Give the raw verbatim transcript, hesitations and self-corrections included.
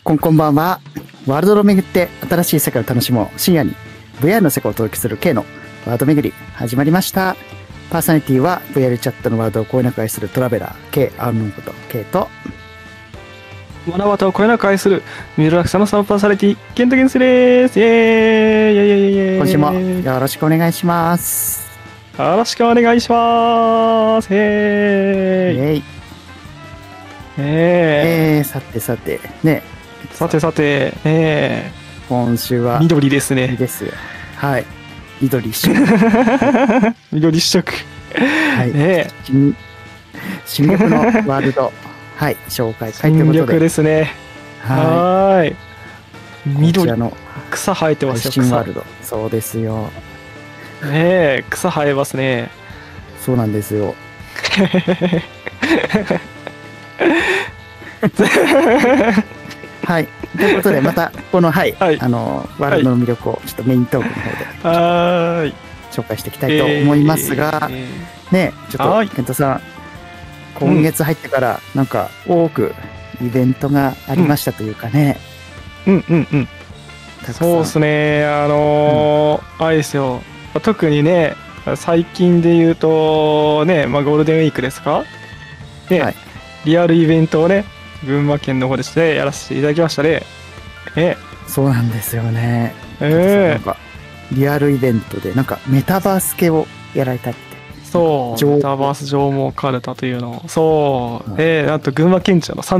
こんこんばんは。ワールドを巡って新しい世界を楽しもう。深夜に ブイアール の世界をお届けする K のワード巡り始まりました。パーソナリティは ブイアール チャットのワードをこよなく愛するトラベラー K アンノンこと K と学ばたをこよなく愛するミドルアクサのサブパーソナリティケントゲンスです。イエーイイエイイエイイエイ。 今週もよろしくお願いします。 よろしくお願いします。イエーイ。 イエイ。 えー、 えー、さてさてね。 さてさて、えー、今週は緑ですね。 いいですよ。はい。緑一色。 緑一色。 はい。 ね、 新新緑のワールド。はい。紹介会ということで。 新緑ですね。はい。緑の草生えてますよ。 新ワールド。そうですよ。 ねえ、草生えますね。 そうなんですよ。はい。ということで、また、この、はい、はい、あの、ワールドの魅力を、ちょっとメイントークの方で、はい。紹介していきたいと思いますが、えー、ね、ちょっと、ケントさん、今月入ってから、なんか、多くイベントがありましたというかね。 うんうんうん。そうですね、あのー、うん、あれですよ。特にね、最近で言うと、ね、まあ、ゴールデンウィークですかね、はい、リアルイベントをね、群馬県の方でしてやらせていただきましたね。えそうなんですよね。 えー、 なんかリアルイベントでなんかメタバース系をやられたって。 そう、メタバース上毛かるたというのを、そう、うん、えー、なんと群馬県庁の